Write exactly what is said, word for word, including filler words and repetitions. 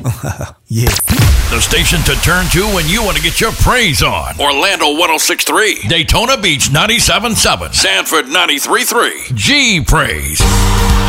Yeah. The station to turn to when you want to get your praise on. Orlando one oh six point three. Daytona Beach ninety-seven point seven. Sanford ninety-three point three. G Praise.